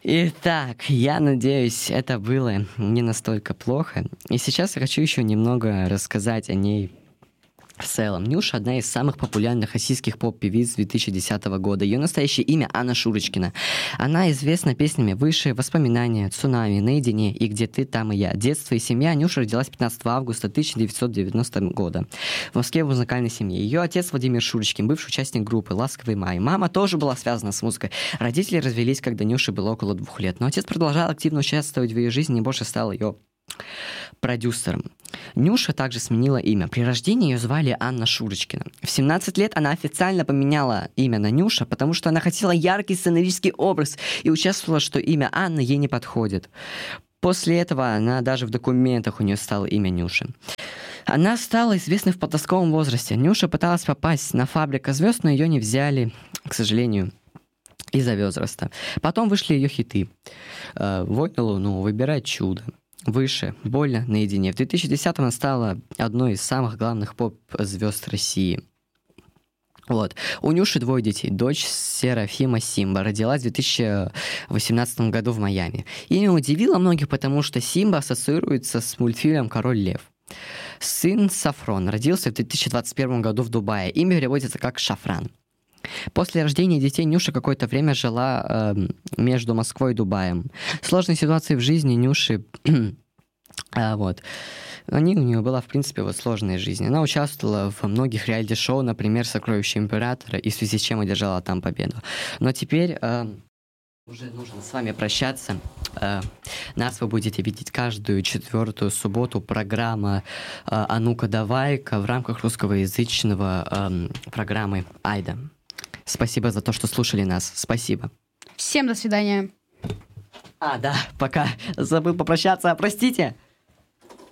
Итак, я надеюсь, это было не настолько плохо. И сейчас я хочу еще немного рассказать о ней в целом. Нюша — одна из самых популярных российских поп-певиц 2010 года. Ее настоящее имя Анна Шурочкина. Она известна песнями «Выше», «Воспоминания», «Цунами», «Наедине» и «Где ты, там и я». Детство и семья. Нюша родилась 15 августа 1990 года в Москве в музыкальной семье. Ее отец Владимир Шурочкин, бывший участник группы «Ласковый май». Мама тоже была связана с музыкой. Родители развелись, когда Нюше было около 2 лет. Но отец продолжал активно участвовать в ее жизни и больше стал ее продюсером. Нюша также сменила имя. При рождении ее звали Анна Шурочкина. В 17 лет она официально поменяла имя на Нюша, потому что она хотела яркий сценический образ и участвовала, что имя Анна ей не подходит. После этого она даже в документах у нее стало имя Нюша. Она стала известной в подростковом возрасте. Нюша пыталась попасть на «Фабрика звезд», но ее не взяли, к сожалению, из-за возраста. Потом вышли ее хиты «Вой на луну», «Выбирай чудо», «Выше», «Больно», «Наедине». В 2010-м она стала одной из самых главных поп-звезд России. Вот. У Нюши 2 детей. Дочь Серафима Симба родилась в 2018 году в Майами. Имя удивило многих, потому что Симба ассоциируется с мультфильмом «Король лев». Сын Сафрон родился в 2021 году в Дубае. Имя переводится как «Шафран». После рождения детей Нюша какое-то время жила между Москвой и Дубаем. Сложные ситуации в жизни Нюши, вот, у нее была, в принципе, вот сложная жизнь. Она участвовала в многих реалити-шоу, например, «Сокровища императора», и в связи с чем одержала там победу. Но теперь уже нужно с вами прощаться. Нас вы будете видеть каждую 4-ю субботу. Программа «А ну-ка давай-ка» в рамках русскоязычного программы «Айда». Спасибо за то, что слушали нас. Спасибо. Всем до свидания. Да, пока. Забыл попрощаться. Простите.